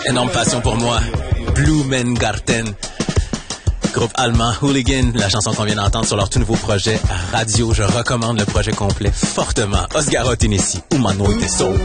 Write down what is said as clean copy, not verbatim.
Énorme passion pour moi. Blumengarten. Groupe allemand Hooligan, la chanson qu'on vient d'entendre sur leur tout nouveau projet Radio. Je recommande le projet complet fortement. Osgara Tennessee, Humano et Soul.